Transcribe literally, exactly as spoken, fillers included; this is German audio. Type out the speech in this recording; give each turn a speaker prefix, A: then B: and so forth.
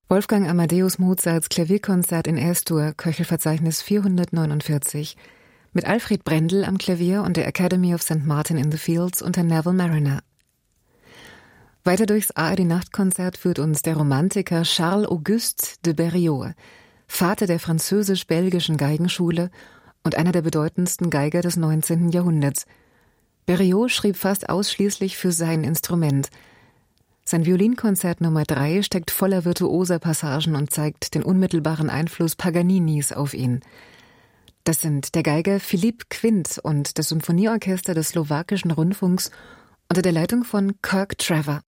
A: Wolfgang Amadeus Mozarts Klavierkonzert in S-Dur, Köchelverzeichnis vierhundertneunundvierzig, mit Alfred Brendel am Klavier und der Academy of Saint Martin in the Fields unter Neville Marriner. Weiter durchs A R D-Nachtkonzert führt uns der Romantiker Charles-Auguste de Berriot, Vater der französisch-belgischen Geigenschule und einer der bedeutendsten Geiger des neunzehnten Jahrhunderts. Berriot schrieb fast ausschließlich für sein Instrument. Sein Violinkonzert Nummer drei steckt voller virtuoser Passagen und zeigt den unmittelbaren Einfluss Paganinis auf ihn. Das sind der Geiger Philippe Quint und das Symphonieorchester des Slowakischen Rundfunks unter der Leitung von Kirk Trevor.